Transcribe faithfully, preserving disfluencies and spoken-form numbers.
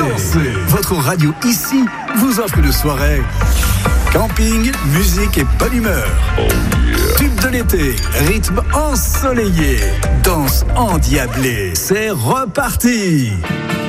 Dansez. Votre radio ici vous offre une soirée. Camping, musique et bonne humeur. Oh yeah. Tube de l'été, rythme ensoleillé, danse endiablée. C'est reparti.